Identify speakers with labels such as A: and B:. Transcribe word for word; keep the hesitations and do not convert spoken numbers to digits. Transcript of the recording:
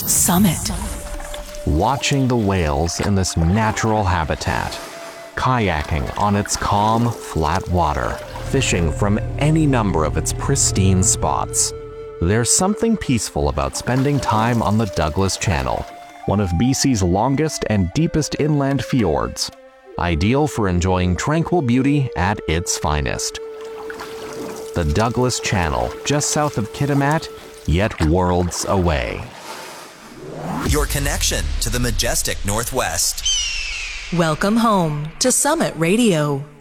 A: Summit.
B: Watching the whales in this natural habitat, kayaking on its calm, flat water, fishing from any number of its pristine spots. There's something peaceful about spending time on the Douglas Channel, one of B C's longest and deepest inland fjords, ideal for enjoying tranquil beauty at its finest. The Douglas Channel, just south of Kitimat, yet worlds away.
C: Your connection to the majestic Northwest.
A: Welcome home to Summit Radio.